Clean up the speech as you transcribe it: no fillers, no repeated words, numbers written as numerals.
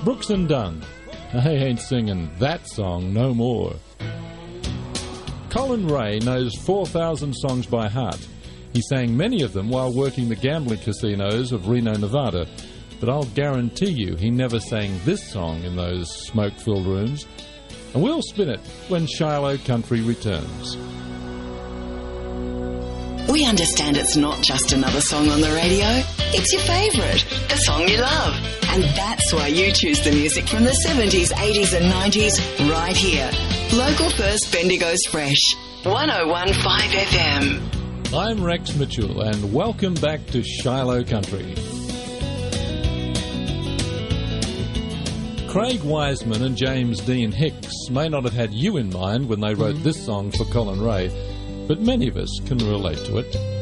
Brooks and Dunn, I ain't singing that song no more. Colin Ray knows 4,000 songs by heart. He sang many of them while working the gambling casinos of Reno, Nevada. But I'll guarantee you he never sang this song in those smoke-filled rooms. And we'll spin it when Shiloh Country returns. We understand it's not just another song on the radio. It's your favourite, the song you love. And that's why you choose the music from the 70s, 80s and 90s right here. Local First Bendigo's Fresh, 101.5 FM. I'm Rex Mitchell and welcome back to Shiloh Country. Craig Wiseman and James Dean Hicks may not have had you in mind when they wrote this song for Colin Ray, but many of us can relate to it.